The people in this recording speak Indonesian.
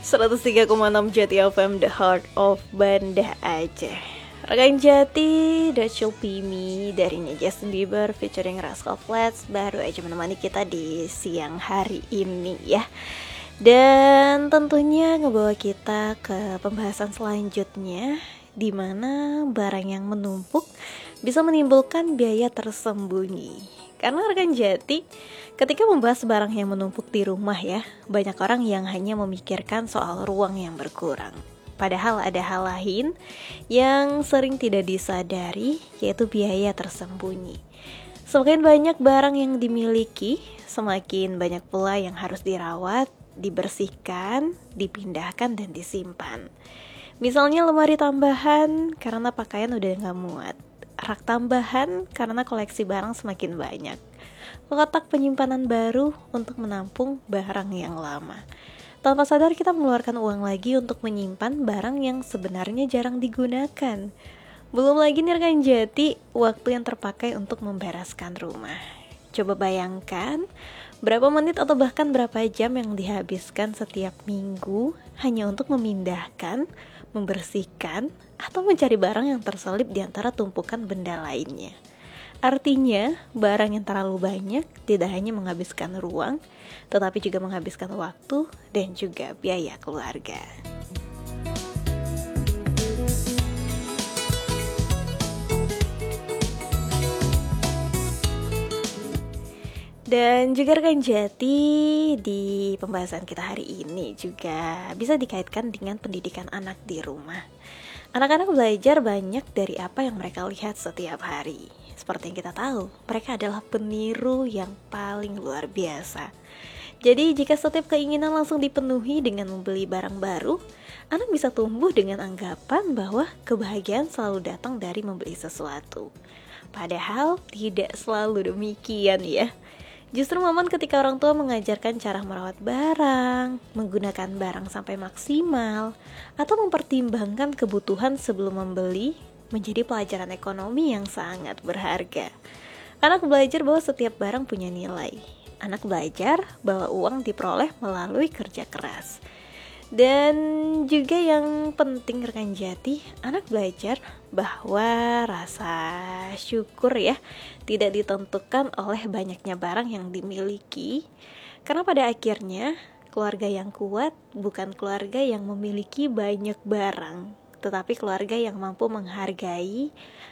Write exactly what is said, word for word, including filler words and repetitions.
seratus tiga koma enam Jati F M, The Heart of Banda Aceh. Rekan Jati, That Should Be Me darinya Justin Bieber featuring Rascal Flatts baru aja menemani kita di siang hari ini ya. Dan tentunya ngebawa kita ke pembahasan selanjutnya, di mana barang yang menumpuk bisa menimbulkan biaya tersembunyi. Karena rekan Jati, ketika membahas barang yang menumpuk di rumah ya, banyak orang yang hanya memikirkan soal ruang yang berkurang. Padahal ada hal lain yang sering tidak disadari, yaitu biaya tersembunyi. Semakin banyak barang yang dimiliki, semakin banyak pula yang harus dirawat, dibersihkan, dipindahkan, dan disimpan. Misalnya lemari tambahan karena pakaian udah gak muat, rak tambahan karena koleksi barang semakin banyak, kotak penyimpanan baru untuk menampung barang yang lama. Tanpa sadar kita mengeluarkan uang lagi untuk menyimpan barang yang sebenarnya jarang digunakan. Belum lagi nih rekan Jati, waktu yang terpakai untuk membereskan rumah. Coba bayangkan berapa menit atau bahkan berapa jam yang dihabiskan setiap minggu hanya untuk memindahkan, membersihkan, atau mencari barang yang terselip di antara tumpukan benda lainnya. Artinya, barang yang terlalu banyak tidak hanya menghabiskan ruang, tetapi juga menghabiskan waktu dan juga biaya keluarga. Dan juga rekan Jati, di pembahasan kita hari ini juga bisa dikaitkan dengan pendidikan anak di rumah. Anak-anak belajar banyak dari apa yang mereka lihat setiap hari. Seperti yang kita tahu, mereka adalah peniru yang paling luar biasa. Jadi jika setiap keinginan langsung dipenuhi dengan membeli barang baru, anak bisa tumbuh dengan anggapan bahwa kebahagiaan selalu datang dari membeli sesuatu. Padahal tidak selalu demikian ya. Justru momen ketika orang tua mengajarkan cara merawat barang, menggunakan barang sampai maksimal, atau mempertimbangkan kebutuhan sebelum membeli, menjadi pelajaran ekonomi yang sangat berharga. Anak belajar bahwa setiap barang punya nilai. Anak belajar bahwa uang diperoleh melalui kerja keras. Dan juga yang penting rekan Jati, anak belajar bahwa rasa syukur ya tidak ditentukan oleh banyaknya barang yang dimiliki. Karena pada akhirnya keluarga yang kuat bukan keluarga yang memiliki banyak barang, tetapi keluarga yang mampu menghargai